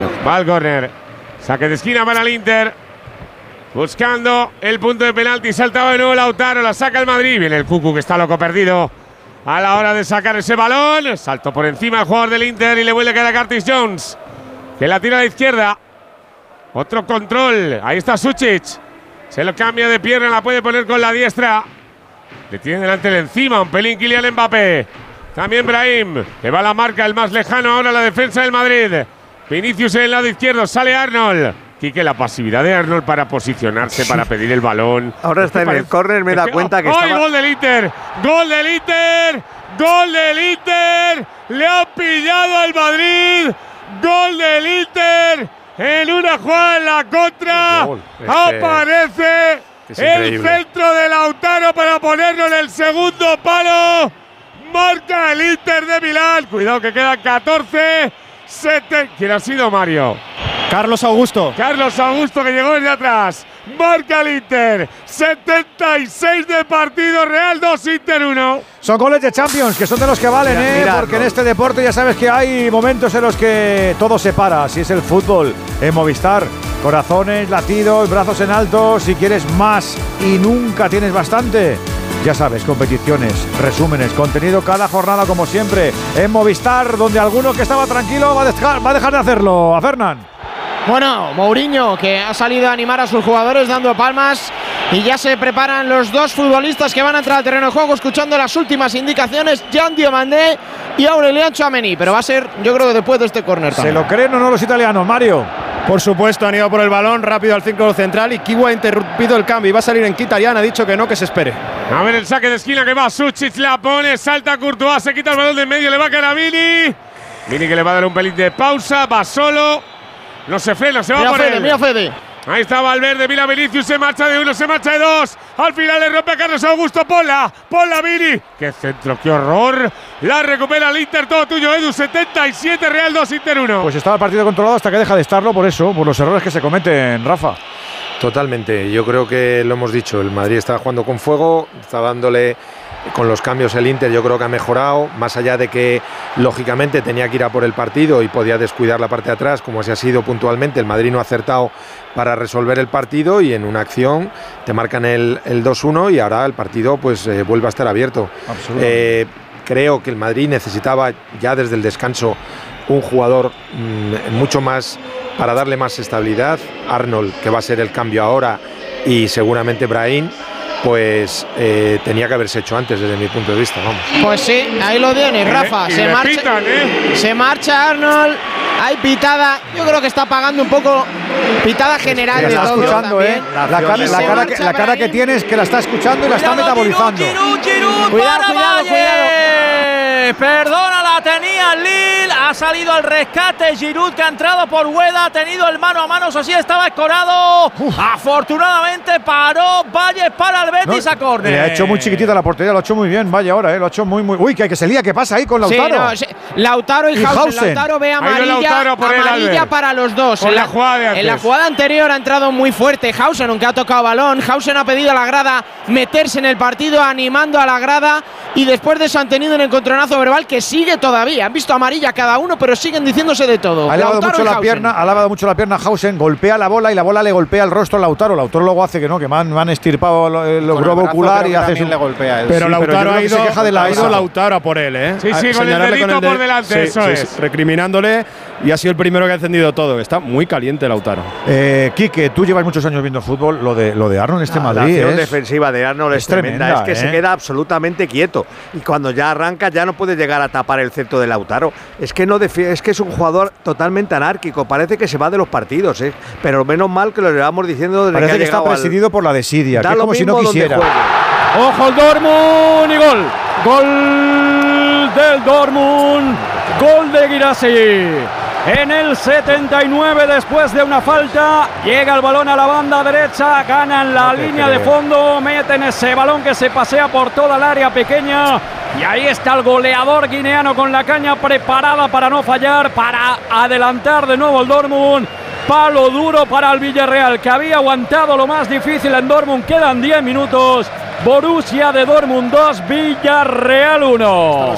Va al córner. Saque de esquina para el Inter. Buscando el punto de penalti. Saltaba de nuevo Lautaro. La saca el Madrid. Viene el Cucu, que está loco perdido a la hora de sacar ese balón. Saltó por encima el jugador del Inter y le vuelve a quedar a Curtis Jones, que la tira a la izquierda. Otro control. Ahí está Sučić. Se lo cambia de pierna. La puede poner con la diestra. Le tiene delante el encima. Un pelín Kylian Mbappé. También Brahim. Que va a la marca. El más lejano ahora la defensa del Madrid. Vinicius en el lado izquierdo. Sale Arnold. Quique, la pasividad de Arnold para posicionarse, para pedir el balón. Ahora está en el córner, me da cuenta que estaba… ¡Gol del Inter! ¡Gol del Inter! ¡Gol del Inter! ¡Le ha pillado al Madrid! ¡Gol del Inter! En una jugada en la contra. Aparece el centro de Lautaro para ponerlo en el segundo palo. Marca el Inter de Milán. Cuidado que quedan 14. ¿Quién ha sido, Mario? Carlos Augusto. Carlos Augusto, que llegó desde atrás. Marca el Inter. 76 de partido, Real 2, Inter 1. Son goles de Champions, que son de los que valen, porque en este deporte ya sabes que hay momentos en los que todo se para. Si es el fútbol, en Movistar, corazones, latidos, brazos en alto. Si quieres más y nunca tienes bastante, ya sabes, competiciones, resúmenes, contenido cada jornada como siempre. En Movistar, donde alguno que estaba tranquilo va a dejar de hacerlo. A Fernán. Bueno, Mourinho, que ha salido a animar a sus jugadores dando palmas, y ya se preparan los dos futbolistas que van a entrar al terreno de juego, escuchando las últimas indicaciones, Jean Diomandé y Aurelian Tchouaméni, pero va a ser, yo creo, que después de este córner. ¿Se lo creen o no los italianos, Mario? Por supuesto, han ido por el balón rápido al círculo central y Kiwa ha interrumpido el cambio y va a salir en Mkhitaryan, ha dicho que no, que se espere. A ver el saque de esquina que va Sučić, la pone, salta Courtois, se quita el balón de en medio, le va a caer a Vini. Vini, que le va a dar un pelín de pausa, va solo. No se frena, se va por él. Mira Fede. Ahí está Valverde, mira Vinicius, se marcha de uno, se marcha de dos. Al final le rompe a Carlos Augusto, ponla Vini. ¡Qué centro, qué horror! La recupera el Inter, todo tuyo, Edu. 77, Real 2, Inter 1. Pues está el partido controlado hasta que deja de estarlo, por eso, por los errores que se cometen, Rafa. Totalmente, yo creo que lo hemos dicho, el Madrid está jugando con fuego, está dándole con los cambios el Inter, yo creo que ha mejorado, más allá de que lógicamente tenía que ir a por el partido y podía descuidar la parte de atrás, como así ha sido puntualmente. El Madrid no ha acertado para resolver el partido y en una acción te marcan el 2-1 y ahora el partido pues vuelve a estar abierto. Creo que el Madrid necesitaba ya desde el descanso un jugador mucho más para darle más estabilidad. Arnold, que va a ser el cambio ahora, y seguramente Brahim, pues tenía que haberse hecho antes desde mi punto de vista, vamos. Pues sí, ahí lo tienes, Rafa. Se marcha Arnold. Hay pitada, yo creo que está pagando un poco pitada general de todo. Escuchando, la cara que tienes, que la está escuchando y la está metabolizando. Cuidado. Perdona, la tenía Lille, ha salido al rescate Giroud, que ha entrado por Ueda, ha tenido el mano a mano, eso sí, estaba escorado. Afortunadamente paró Valles para el Betis a córner. Le ha hecho muy chiquitita la portería, lo ha hecho muy bien, vaya ahora, lo ha hecho muy… Uy, que se lía, ¿qué pasa ahí con Lautaro? Sí, Lautaro y Hausen. Lautaro ve amarilla para los dos. En la jugada anterior ha entrado muy fuerte Hausen, aunque ha tocado balón. Hausen ha pedido a la grada meterse en el partido, animando a la grada, y después de eso han tenido un encontronazo verbal que sigue todavía. Han visto amarilla cada uno, pero siguen diciéndose de todo. Ha lavado mucho la pierna Hausen, golpea la bola y la bola le golpea el rostro a Lautaro. Lautaro luego hace que no, que me han estirpado el globo ocular y hace… le golpea. Pero Lautaro ha ido Lautaro a por él, Sí, con el dedito por delante, eso es. Recriminándole, y ha sido el primero que ha encendido todo. Está muy caliente Lautaro. Quique, tú llevas muchos años viendo fútbol, lo de Arnold Madrid. La acción defensiva de Arnold es tremenda, es que se queda absolutamente quieto, y cuando ya arranca ya no puede llegar a tapar el centro de Lautaro. Es que es un jugador totalmente anárquico, parece que se va de los partidos, pero menos mal que lo llevamos diciendo desde parece que está presidido por la desidia, que es como si no quisiera. Ojo el Dortmund y gol. Gol del Dortmund. Gol de Guirassy. En el 79, después de una falta, llega el balón a la banda derecha, ganan la línea de fondo, meten ese balón que se pasea por toda el área pequeña, y ahí está el goleador guineano con la caña preparada para no fallar, para adelantar de nuevo el Dortmund. Palo duro para el Villarreal, que había aguantado lo más difícil en Dortmund. Quedan 10 minutos. Borussia de Dortmund 2, Villarreal 1.